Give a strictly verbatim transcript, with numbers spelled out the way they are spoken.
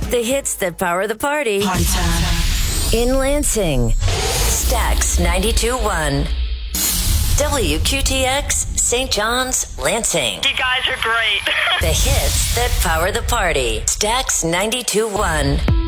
The hits that power the party. Party time. In Lansing, Stax ninety-two point one. W Q T X, Saint John's, Lansing. You guys are great. The hits that power the party. Stax ninety-two point one.